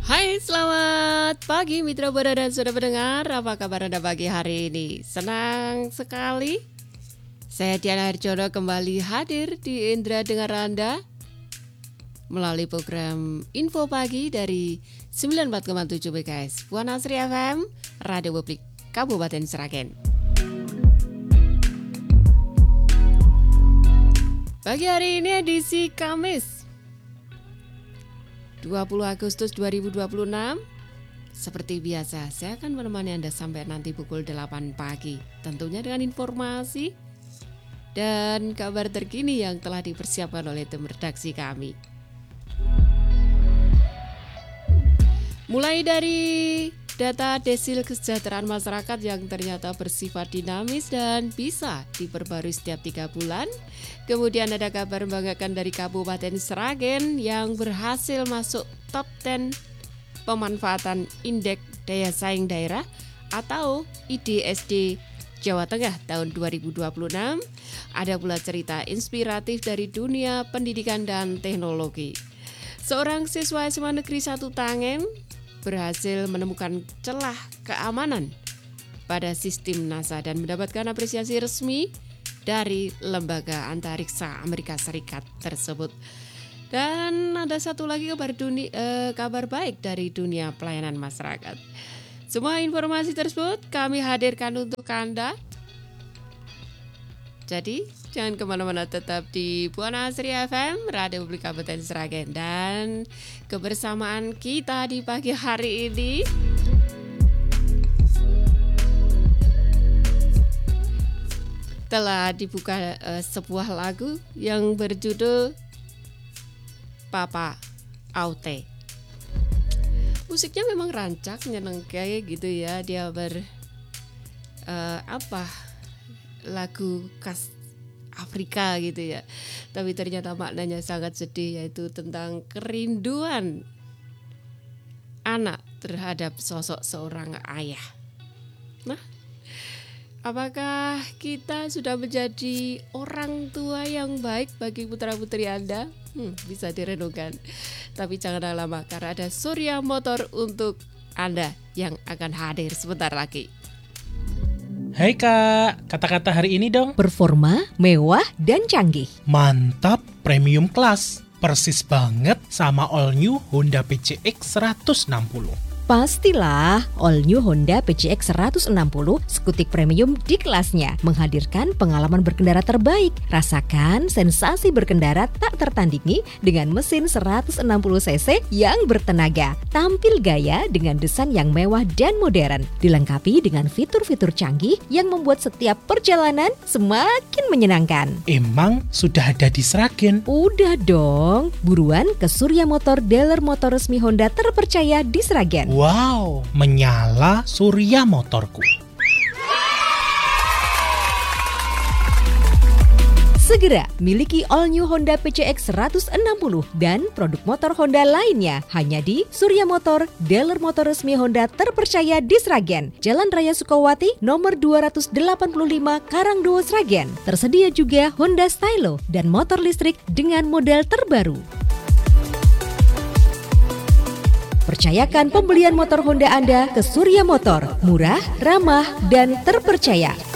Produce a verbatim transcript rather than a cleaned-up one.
Hai, selamat pagi Mitra Buana dan Saudara pendengar. Apa kabar Anda pagi hari ini? Senang sekali saya Diana Harjono kembali hadir di Indra Dengar Anda melalui program Info Pagi dari sembilan puluh empat koma tujuh M H Z Buana Asri F M, Radio Publik Kabupaten Sragen. Pagi hari ini edisi Kamis dua puluh Agustus dua ribu dua puluh enam. Seperti biasa, saya akan menemani Anda sampai nanti pukul delapan pagi. Tentunya dengan informasi dan kabar terkini yang telah dipersiapkan oleh tim redaksi kami. Mulai dari data desil kesejahteraan masyarakat yang ternyata bersifat dinamis dan bisa diperbarui setiap tiga bulan. Kemudian ada kabar membanggakan dari Kabupaten Sragen yang berhasil masuk top sepuluh pemanfaatan Indeks Daya Saing Daerah atau I D S D Jawa Tengah tahun dua ribu dua puluh enam. Ada pula cerita inspiratif dari dunia pendidikan dan teknologi. Seorang siswa S M A Negeri satu Tangen berhasil menemukan celah keamanan pada sistem NASA dan mendapatkan apresiasi resmi dari lembaga antariksa Amerika Serikat tersebut. Dan ada satu lagi kabar dunia, eh, kabar baik dari dunia pelayanan masyarakat. Semua informasi tersebut kami hadirkan untuk Anda. Jadi jangan kemana-mana, tetap di Buana Asri F M, Radio Publik Kabupaten Sragen. Dan kebersamaan kita di pagi hari ini telah dibuka uh, sebuah lagu yang berjudul Papa Aute. Musiknya memang rancak, nyenengke gitu ya. Dia ber uh, apa lagu khas Afrika gitu ya. Tapi ternyata maknanya sangat sedih, yaitu tentang kerinduan anak terhadap sosok seorang ayah. Nah, apakah kita sudah menjadi orang tua yang baik bagi putra-putri Anda? Hmm, bisa direnungkan. Tapi jangan lama karena ada Surya Motor untuk Anda yang akan hadir sebentar lagi. Hai Kak, kata-kata hari ini dong. Performa, mewah, dan canggih. Mantap, premium class. Persis banget sama all new Honda P C X seratus enam puluh. Pastilah, all new Honda P C X seratus enam puluh skutik premium di kelasnya, menghadirkan pengalaman berkendara terbaik. Rasakan sensasi berkendara tak tertandingi dengan mesin seratus enam puluh cc yang bertenaga. Tampil gaya dengan desain yang mewah dan modern, dilengkapi dengan fitur-fitur canggih yang membuat setiap perjalanan semakin menyenangkan. Emang sudah ada di Sragen? Udah dong, buruan ke Surya Motor, dealer motor resmi Honda terpercaya di Sragen. Wow, menyala Surya Motorku. Segera miliki all new Honda P C X seratus enam puluh dan produk motor Honda lainnya hanya di Surya Motor, dealer motor resmi Honda terpercaya di Sragen, Jalan Raya Sukawati, nomor dua ratus delapan puluh lima Karangdowo, Sragen. Tersedia juga Honda Stylo dan motor listrik dengan model terbaru. Percayakan pembelian motor Honda Anda ke Surya Motor, murah, ramah, dan terpercaya.